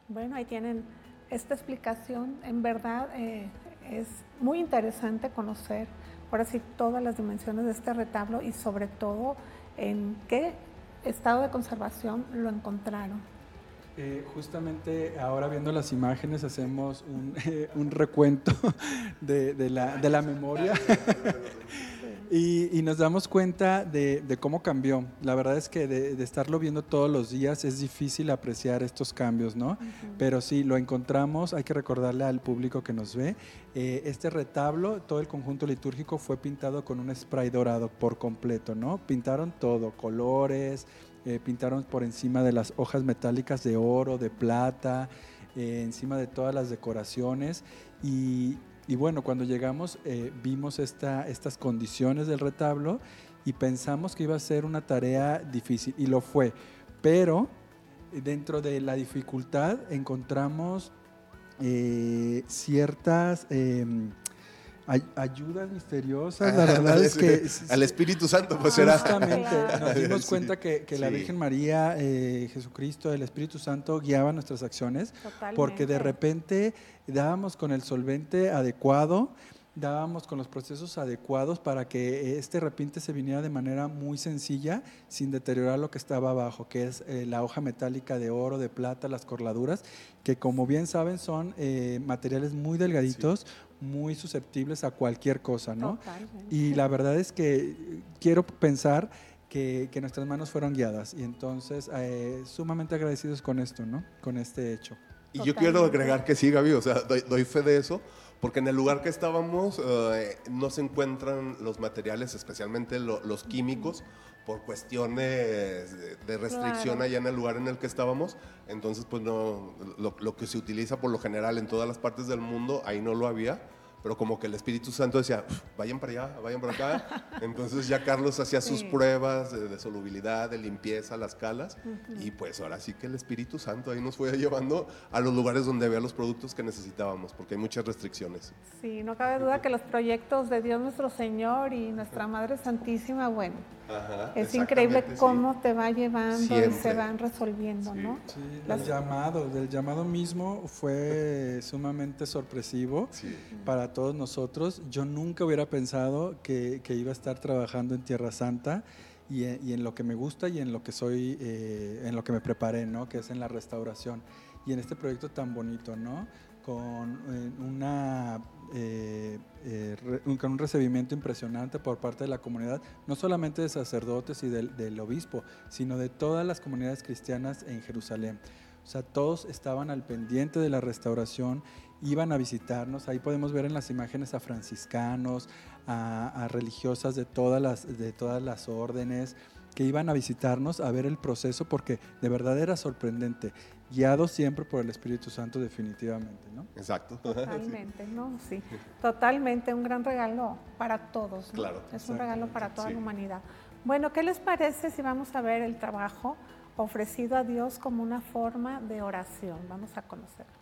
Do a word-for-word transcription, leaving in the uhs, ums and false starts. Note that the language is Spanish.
Bueno, ahí tienen esta explicación. En verdad eh, es muy interesante conocer, ahora sí, todas las dimensiones de este retablo y sobre todo en qué estado de conservación lo encontraron. Eh, justamente ahora viendo las imágenes hacemos un, eh, un recuento de, de, la, de la memoria y, y nos damos cuenta de, de cómo cambió. La verdad es que de, de estarlo viendo todos los días es difícil apreciar estos cambios, ¿no? Uh-huh. Pero sí, lo encontramos, hay que recordarle al público que nos ve, eh, este retablo, todo el conjunto litúrgico fue pintado con un spray dorado por completo, ¿no? Pintaron todo, colores, Eh, pintaron por encima de las hojas metálicas de oro, de plata, eh, encima de todas las decoraciones y, y bueno, cuando llegamos eh, vimos esta, estas condiciones del retablo y pensamos que iba a ser una tarea difícil y lo fue, pero dentro de la dificultad encontramos eh, ciertas... Eh, Ay, ayudas misteriosas, la verdad ah, es que... Al Espíritu Santo, pues será. Justamente, nos dimos cuenta que, que sí. la Virgen María, eh, Jesucristo, el Espíritu Santo guiaban nuestras acciones. Totalmente. Porque de repente dábamos con el solvente adecuado, dábamos con los procesos adecuados para que este repinte se viniera de manera muy sencilla, sin deteriorar lo que estaba abajo, que es eh, la hoja metálica de oro, de plata, las corladuras, que como bien saben son eh, materiales muy delgaditos, sí. muy susceptibles a cualquier cosa, ¿no? Totalmente. Y la verdad es que quiero pensar que, que nuestras manos fueron guiadas y entonces eh, sumamente agradecidos con esto, ¿no? Con este hecho. Y Totalmente. Yo quiero agregar que sí, Gaby, o sea, doy, doy fe de eso, porque en el lugar que estábamos eh, no se encuentran los materiales, especialmente lo, los químicos, por cuestiones de restricción claro. allá en el lugar en el que estábamos. Entonces, pues no, lo, lo que se utiliza por lo general en todas las partes del mundo, ahí no lo había. Pero como que el Espíritu Santo decía, vayan para allá, vayan para acá. Entonces ya Carlos hacía sus sí. pruebas de, de solubilidad, de limpieza, las calas. Uh-huh. Y pues ahora sí que el Espíritu Santo ahí nos fue llevando a los lugares donde había los productos que necesitábamos, porque hay muchas restricciones. Sí, no cabe duda que los proyectos de Dios nuestro Señor y nuestra Madre Santísima, bueno, Ajá, es increíble cómo sí. te va llevando Siempre. y se van resolviendo, sí. ¿no? Sí, el llamado, el llamado mismo fue sumamente sorpresivo sí. para todos nosotros. Yo nunca hubiera pensado que, que iba a estar trabajando en Tierra Santa y en, y en lo que me gusta y en lo que soy, eh, en lo que me preparé, ¿no? Que es en la restauración y en este proyecto tan bonito, ¿no? Con eh, una eh, eh, re, un, con un recibimiento impresionante por parte de la comunidad, no solamente de sacerdotes y del, del obispo, sino de todas las comunidades cristianas en Jerusalén. O sea, todos estaban al pendiente de la restauración, iban a visitarnos. Ahí podemos ver en las imágenes a franciscanos, a, a religiosas de todas las, de todas las órdenes, que iban a visitarnos a ver el proceso, porque de verdad era sorprendente, guiado siempre por el Espíritu Santo definitivamente, ¿no? Exacto. Totalmente, ¿no? Sí, totalmente, un gran regalo para todos, ¿no? Claro. Es un regalo para toda sí. la humanidad. Bueno, ¿qué les parece si vamos a ver el trabajo ofrecido a Dios como una forma de oración? Vamos a conocerlo.